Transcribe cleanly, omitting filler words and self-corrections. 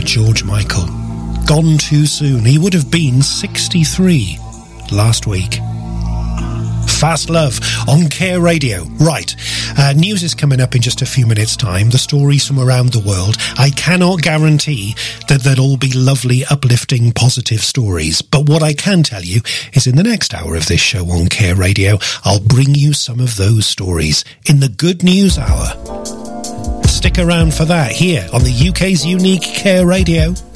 George Michael. Gone too soon. He would have been 63 last week. Fast Love on Care Radio. Right, news is coming up in just a few minutes' time. The stories from around the world. I cannot guarantee that they'll all be lovely, uplifting, positive stories. But what I can tell you is in the next hour of this show on Care Radio, I'll bring you some of those stories in the Good News Hour. Stick around for that here on the UK's unique Care Radio.